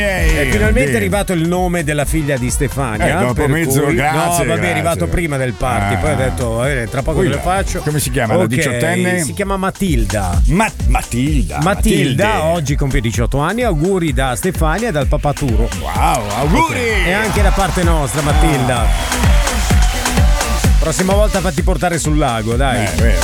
È finalmente arrivato il nome della figlia di Stefania. Dopo mezzo, cui... grazie. No, vabbè, è arrivato grazie. prima del party. Poi ho detto, tra poco te lo faccio. Come si chiama? La diciottenne? Si chiama Matilda. Matilda. Oggi compie 18 anni. Auguri da Stefania e dal papà Turo. Wow, auguri! E anche da parte nostra, Matilda. Prossima volta fatti portare sul lago, dai.